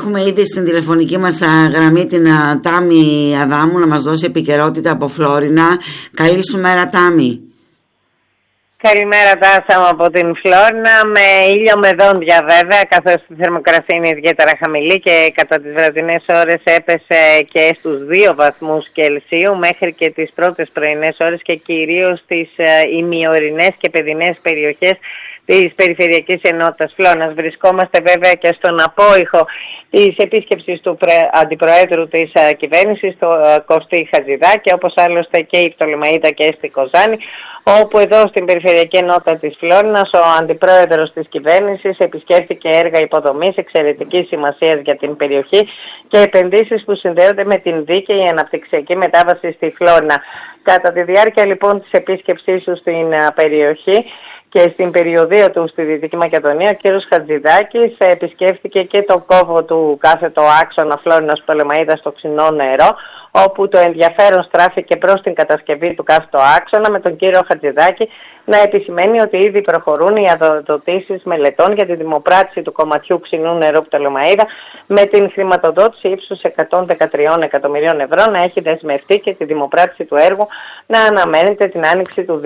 Έχουμε ήδη στην τηλεφωνική μας γραμμή την Τάμι Αδάμου να μας δώσει επικαιρότητα από Φλόρινα. Καλή σου μέρα, Τάμι. Καλημέρα, Τάσα μου από την Φλόρινα, με ήλιο με δόντια βέβαια, καθώς η θερμοκρασία είναι ιδιαίτερα χαμηλή και κατά τις βραδινές ώρες έπεσε και στους 2 βαθμούς Κελσίου μέχρι και τις πρώτες πρωινές ώρες και κυρίως στις ημιορεινές και παιδινές περιοχές της Περιφερειακής Ενότητας Φλόρινας. Βρισκόμαστε βέβαια και στον απόϊχο της επίσκεψης του Αντιπροέδρου της κυβέρνησης, του Κωστή Χατζηδάκη, όπως άλλωστε και η Πτολεμαΐδα και στη Κοζάνη, όπου εδώ στην Περιφερειακή Ενότητα της Φλόρινας ο Αντιπρόεδρος της κυβέρνησης επισκέφθηκε έργα υποδομής εξαιρετικής σημασίας για την περιοχή και επενδύσεις που συνδέονται με την δίκαιη αναπτυξιακή μετάβαση στη Φλόρινα. Κατά τη διάρκεια λοιπόν της επίσκεψής του στην περιοχή και στην περιοδία του στη Δυτική Μακεδονία, ο κ. Χατζηδάκης επισκέφθηκε και το κόβο του κάθετο άξονα Φλόρινας Πτολεμαΐδας στο Ξινό Νερό, όπου το ενδιαφέρον στράφηκε προς την κατασκευή του κάθετο άξονα, με τον κύριο Χατζηδάκη να επισημαίνει ότι ήδη προχωρούν οι αδοδοτήσεις μελετών για τη δημοπράτηση του κομματιού Ξινού Νερού Πτολεμαΐδα, με την χρηματοδότηση ύψους 113 εκατομμυρίων ευρώ να έχει δεσμευτεί και τη δημοπράτηση του έργου να αναμένεται την άνοιξη του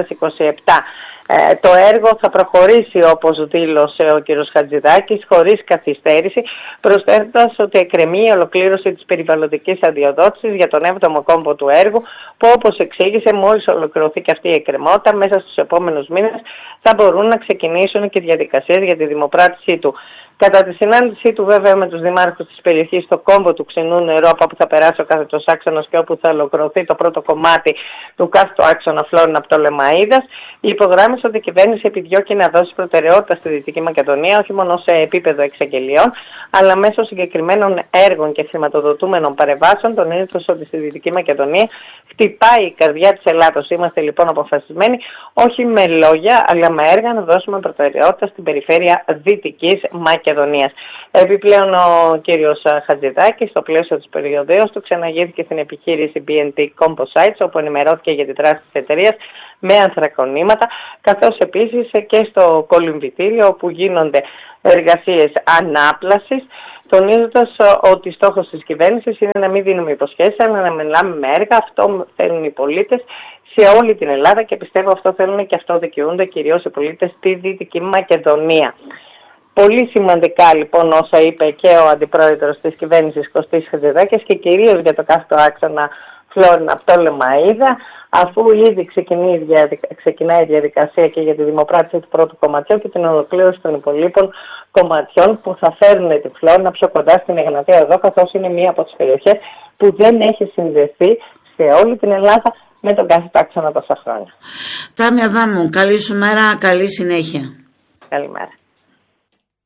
2027. Το έργο θα προχωρήσει, όπως δήλωσε ο κ. Χατζηδάκης, χωρίς καθυστέρηση, προσθέτοντας ότι εκκρεμεί η ολοκλήρωση της περιβαλλοντικής αδειοδότησης για τον 7ο κόμπο του έργου, που όπως εξήγησε, μόλις ολοκληρωθεί και αυτή η εκκρεμότητα, μέσα στους επόμενους μήνες θα μπορούν να ξεκινήσουν και διαδικασίες για τη δημοπράτησή του. Κατά τη συνάντησή του βέβαια με τους δημάρχους της περιοχής στο κόμβο του Ξινού Νερού, από όπου θα περάσει ο κάθετος άξονας και όπου θα ολοκληρωθεί το πρώτο κομμάτι του κάθετου άξονα Φλόρινα Πτολεμαΐδας, υπογράμμισε ότι η κυβέρνηση επιδιώκει να δώσει προτεραιότητα στη Δυτική Μακεδονία, όχι μόνο σε επίπεδο εξαγγελιών, αλλά μέσω συγκεκριμένων έργων και χρηματοδοτούμενων παρεμβάσεων, τονίζοντας ότι στη Δυτική Μακεδονία χτυπάει η καρδιά της Ελλάδος. Είμαστε λοιπόν αποφασισμένοι, όχι με λόγια, αλλά με έργα, να δώσουμε προτεραιότητα στην περιφέρεια Δυτικής Μακεδονίας. Επιπλέον, ο κύριος Χατζηδάκης, στο πλαίσιο της περιοδέως του, ξαναγήθηκε στην επιχείρηση BNT Composites, όπου ενημερώθηκε για τη δράση της εταιρείας με ανθρακονήματα, καθώς επίσης και στο κολυμβητήριο, όπου γίνονται εργασίες ανάπλασης, τονίζοντας ότι στόχος της κυβέρνησης είναι να μην δίνουμε υποσχέσεις, αλλά να μιλάμε με έργα. Αυτό θέλουν οι πολίτες σε όλη την Ελλάδα και πιστεύω αυτό θέλουν και αυτό δικαιούνται κυρίως οι πολίτες στη Δυτική Μακεδονία. Πολύ σημαντικά λοιπόν όσα είπε και ο Αντιπρόεδρος της κυβέρνησης Κωστής Χατζηδάκης και κυρίως για το κάθετο άξονα Φλόρινα Πτολεμαΐδα, αφού ήδη ξεκινάει η διαδικασία και για τη δημοπράτηση του πρώτου κομματιού και την ολοκλήρωση των υπολείπων κομματιών που θα φέρουν τη Φλόρινα πιο κοντά στην Εγνατία εδώ, καθώς είναι μία από τις περιοχές που δεν έχει συνδεθεί σε όλη την Ελλάδα με τον κάθετο άξονα τόσα χρόνια. Τάμι Αδάμου, καλή σου μέρα, καλή συνέχεια. Καλημέρα.